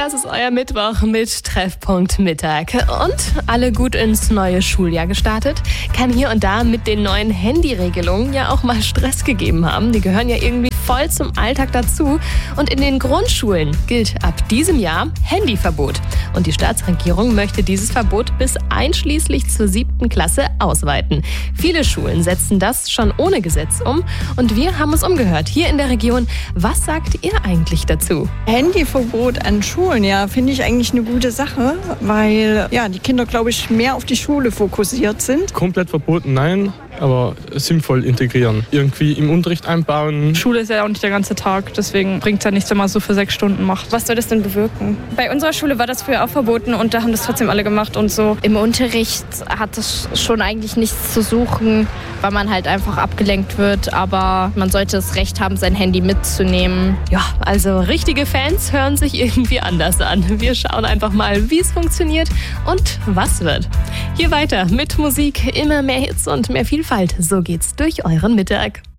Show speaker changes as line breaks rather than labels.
Das ist euer Mittwoch mit Treffpunkt Mittag. Und alle gut ins neue Schuljahr gestartet? Kann hier und da mit den neuen Handyregelungen ja auch mal Stress gegeben haben. Die gehören ja irgendwie voll zum Alltag dazu. Und in den Grundschulen gilt ab diesem Jahr Handyverbot. Und die Staatsregierung möchte dieses Verbot bis einschließlich zur 7. Klasse ausweiten. Viele Schulen setzen das schon ohne Gesetz um. Und wir haben es umgehört hier in der Region. Was sagt ihr eigentlich dazu?
Handyverbot an Schulen, ja, finde ich eigentlich eine gute Sache, weil ja, die Kinder, glaube ich, mehr auf die Schule fokussiert sind.
Komplett verboten, nein, aber sinnvoll integrieren. Irgendwie im Unterricht einbauen.
Schule ist ja auch nicht der ganze Tag, deswegen bringt es ja nichts, wenn man so für 6 Stunden macht.
Was soll das denn bewirken? Bei unserer Schule war das früher auch verboten und da haben das trotzdem alle gemacht und so.
Im Unterricht hat es schon eigentlich nichts zu suchen, weil man halt einfach abgelenkt wird, aber man sollte das Recht haben, sein Handy mitzunehmen.
Ja, also richtige Fans hören sich irgendwie anders an. Wir schauen einfach mal, wie es funktioniert und was wird. Hier weiter mit Musik, immer mehr Hits und mehr Vielfalt. So geht's durch euren Mittag.